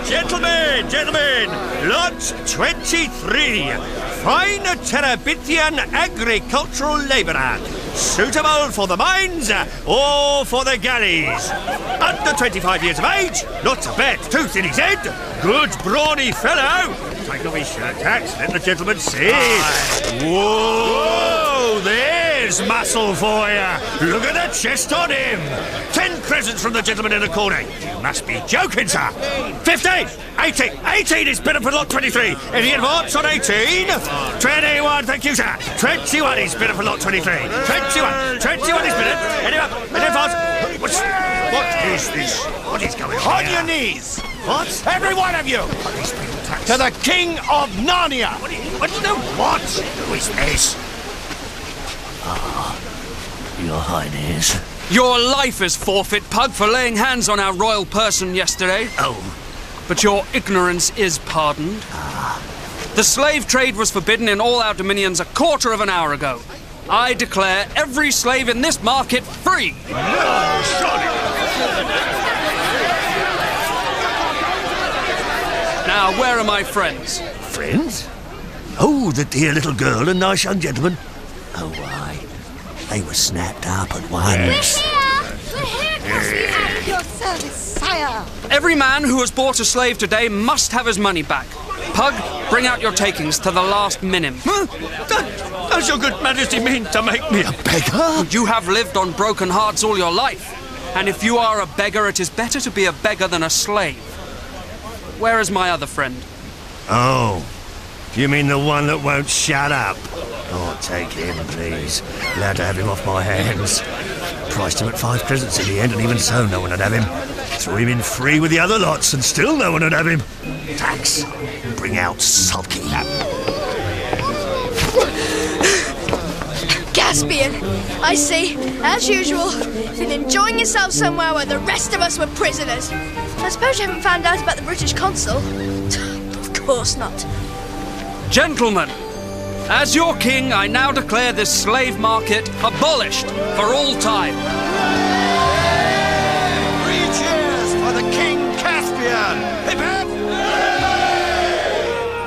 Gentlemen, lot 23. Fine Terabithian agricultural labourer. Suitable for the mines or for the galleys. Under 25 years of age, not a bad tooth in his head. Good brawny fellow. Take off his shirt tax, let the gentleman see. Whoa, there's muscle for you. Look at the chest on him. 10 crescents from the gentleman in the corner. You must be joking, sir. 15, 18 is bidden for lot 23. Any advance on 18? 21, thank you, sir. 21 is bidden for lot 23. 21 is bidden. Any advance? What is this? What is going on? On your knees! What? Every one of you! To the King of Narnia! What? Who is this? Your Highness. Your life is forfeit, Pug, for laying hands on our royal person yesterday. Oh. But your ignorance is pardoned. The slave trade was forbidden in all our dominions a quarter of an hour ago. I declare every slave in this market free. No, sorry. Now, where are my friends? Friends? Oh, the dear little girl and nice young gentleman. Oh, why? They were snapped up at once. We're here, Caspian! At your service, sire! Every man who has bought a slave today must have his money back. Pug, bring out your takings to the last minim. Does your good majesty mean to make me a beggar? You have lived on broken hearts all your life. And if you are a beggar, it is better to be a beggar than a slave. Where is my other friend? Oh, you mean the one that won't shut up? Oh, take him, please. Glad to have him off my hands. Priced him at 5 crescents in the end, and even so no one would have him. Threw him in free with the other lots, and still no one would have him. Tax, bring out Sulky. Caspian, I see, as usual, been enjoying yourself somewhere where the rest of us were prisoners. I suppose you haven't found out about the British consul? Of course not. Gentlemen, as your king, I now declare this slave market abolished for all time. 3 cheers for the King Caspian!